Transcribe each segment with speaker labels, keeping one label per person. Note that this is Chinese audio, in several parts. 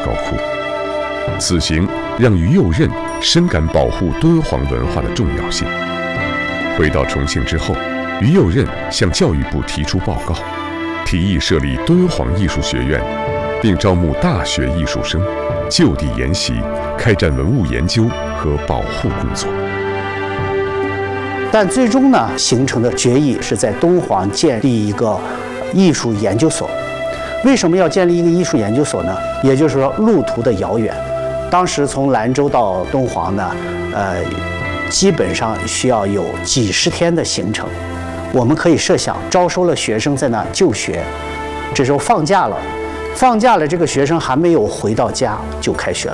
Speaker 1: 高窟。此行让于右任深感保护敦煌文化的重要性。回到重庆之后，于右任向教育部提出报告，提议设立敦煌艺术学院，并招募大学艺术生，就地研习，开展文物研究和保护工作。
Speaker 2: 但最终呢，形成的决议是在敦煌建立一个艺术研究所。为什么要建立一个艺术研究所呢？也就是说，路途的遥远。当时从兰州到敦煌呢，基本上需要有几十天的行程。我们可以设想，招收了学生在那就学，这时候放假了，这个学生还没有回到家就开学了。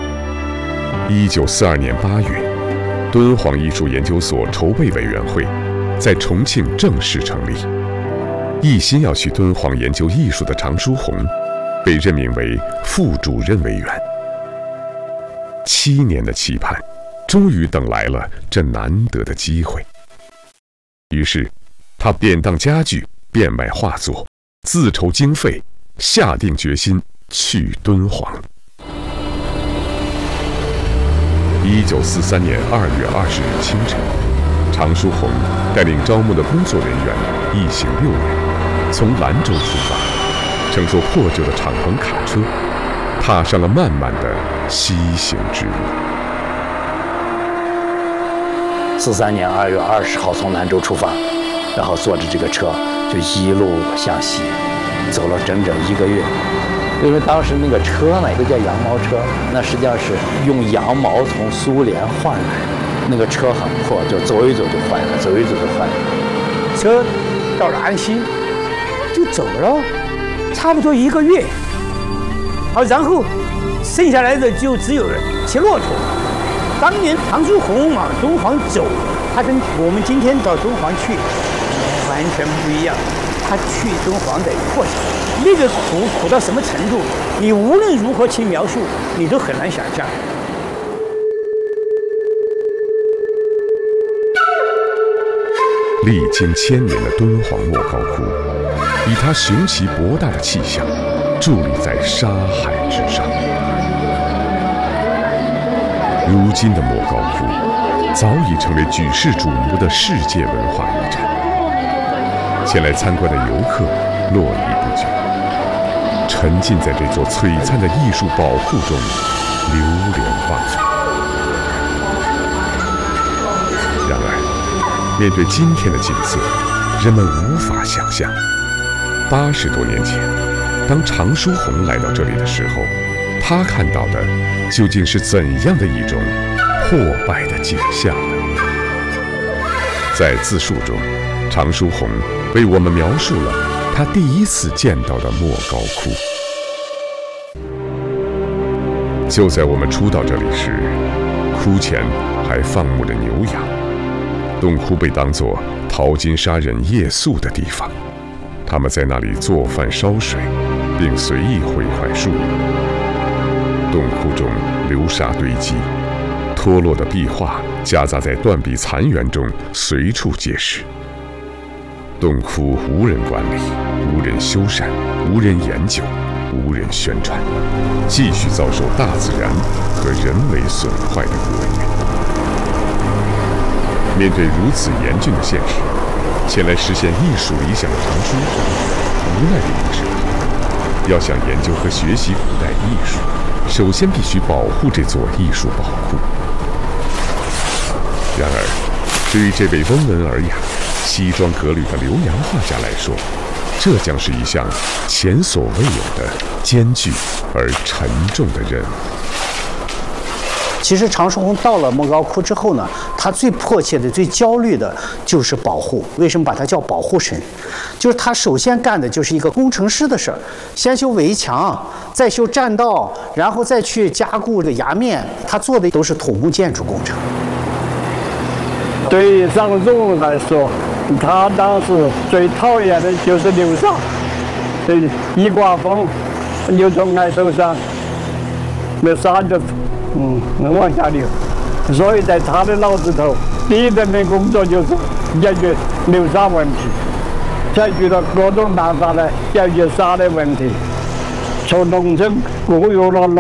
Speaker 1: 1942年8月，敦煌艺术研究所筹备委员会在重庆正式成立。一心要去敦煌研究艺术的常书鸿，被任命为副主任委员。7年的期盼，终于等来了这难得的机会。于是，他典当家具，变卖画作，自筹经费，下定决心去敦煌。1943年2月20日清晨，常书鸿带领招募的工作人员一行6人，从兰州出发，乘坐破旧的敞篷卡车，踏上了漫漫的西行之路。
Speaker 3: 43年2月20号从兰州出发，然后坐着这个车就一路向西，走了整整1个月。因为当时那个车呢，都叫羊毛车，那实际上是用羊毛从苏联换来的。那个车很破，就走一走就坏了，走一走就坏了。
Speaker 4: 车到了安溪，就走了差不多1个月，好，然后剩下来的就只有骑骆驼。当年常书鸿往敦煌走，他跟我们今天到敦煌去完全不一样。他去敦煌的过程，那个苦到什么程度，你无论如何去描述，你都很难想象。
Speaker 1: 历经1000年的敦煌莫高窟，以它雄奇博大的气象，伫立在沙海之上。如今的莫高窟，早已成为举世瞩目的世界文化遗产。前来参观的游客络绎不绝，沉浸在这座璀璨的艺术宝库中，流连忘返。然而，面对今天的景色，人们无法想象，80多年前，当常书鸿来到这里的时候，他看到的究竟是怎样的一种破败的景象呢？在自述中，常书鸿为我们描述了他第一次见到的莫高窟。就在我们初到这里时，窟前还放牧着牛羊，洞窟被当作淘金沙人夜宿的地方，他们在那里做饭烧水，并随意毁坏树木。洞窟中流沙堆积，脱落的壁画夹杂在断壁残垣中，随处皆是。洞窟无人管理，无人修缮，无人研究，无人宣传，继续遭受大自然和人为损坏的恶虐。面对如此严峻的现实，前来实现艺术理想的常书鸿无奈地意识到，要想研究和学习古代艺术，首先必须保护这座艺术宝库。然而，对于这位温文尔雅、西装革履的留洋画家来说，这将是一项前所未有的艰巨而沉重的任务。
Speaker 2: 其实常书鸿到了莫高窟之后呢，他最迫切的、最焦虑的就是保护。为什么把他叫保护神？就是他首先干的就是一个工程师的事儿，先修围墙，再修栈道，然后再去加固这个崖面。他做的都是土木建筑工程。
Speaker 5: 对于常书鸿来说，他当时最讨厌的就是流沙，一刮风就从崖头上那沙就往下流，所以在他的脑子头，第一份的工作就是解决流沙问题，采取了各种办法来解决沙的问题，从农村雇佣了